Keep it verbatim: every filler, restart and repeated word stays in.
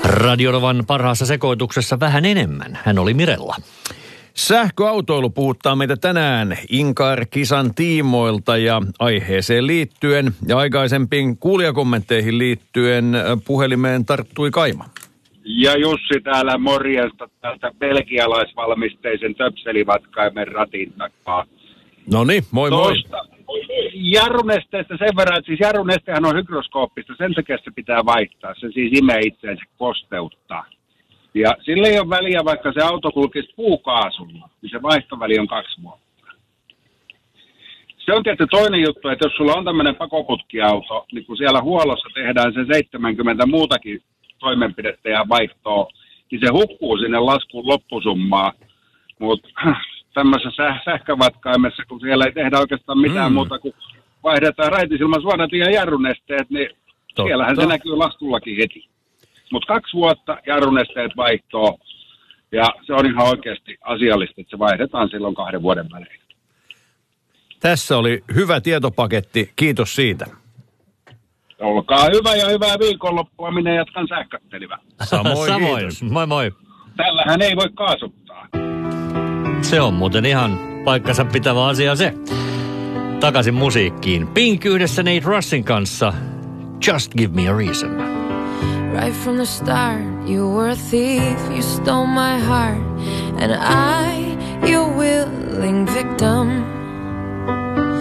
Radiorovan parhaassa sekoituksessa vähän enemmän. Hän oli Mirella. Sähköautoilu puhuttaa meitä tänään Incar-kisan tiimoilta ja aiheeseen liittyen ja aikaisempiin kuulijakommentteihin liittyen puhelimeen tarttui Kaima. Ja Jussi täällä morjesta tältä belgialaisvalmisteisen töpselivatkaimen ratin takaa. No niin, moi moi. Tuosta jarrunesteestä sen verran, että siis jarrunestehän on hygroskooppista, sen takia se pitää vaihtaa. Se siis imee itseensä kosteuttaa. Ja sillä ei ole väliä, vaikka se auto kulkisi puukaasulla, niin se vaihtoväli on kaksi vuotta. Se on tietysti toinen juttu, että jos sulla on tämmöinen pakoputkiauto, niin kun siellä huollossa tehdään se seitsemänkymmentä muutakin toimenpidettä ja vaihtoa, niin se hukkuu sinne laskuun loppusummaa. Mutta tämmöisessä säh- sähkövatkaimessa, kun siellä ei tehdä oikeastaan mitään mm. muuta kuin vaihdetaan raitisilman suodatin ja jarrunesteet, niin Totta. Siellähän se näkyy laskullakin heti. Mutta kaksi vuotta jarrunesteet vaihtoo, ja se on ihan oikeasti asiallista, että se vaihdetaan silloin kahden vuoden välein. Tässä oli hyvä tietopaketti, kiitos siitä. Olkaa hyvä ja hyvää viikonloppua, minä jatkan sähköttelyä. Samoin, Samoin. Moi moi. Tällähän ei voi kaasuttaa. Se on muuten ihan paikkansa pitävä asia se. Takaisin musiikkiin. Pink yhdessä Nate Russin kanssa. Just give me a reason. Right from the start, you were a thief, you stole my heart, and I, your willing victim.